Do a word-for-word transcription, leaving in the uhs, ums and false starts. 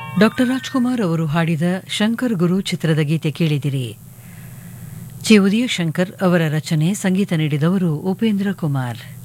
Doctor Rajkumar ಅವರು ಹಾಡಿದ ಶಂಕರ್ ಗುರು ಚಿತ್ರದ ಗೀತೆ ಕೇಳಿದಿರಿ. ಚಿ ಉದಯ ಶಂಕರ್ ಅವರ ರಚನೆ, ಸಂಗೀತ ನೀಡಿದವರು ಉಪೇಂದ್ರ ಕುಮಾರ್.